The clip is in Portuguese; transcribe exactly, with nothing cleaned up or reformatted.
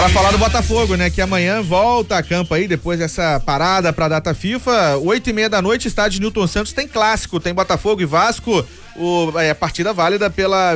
Pra falar do Botafogo, né? Que amanhã volta a campo aí, depois dessa parada pra data FIFA, oito e meia da noite, estádio Newton Santos tem clássico, tem Botafogo e Vasco, o, é, partida válida pela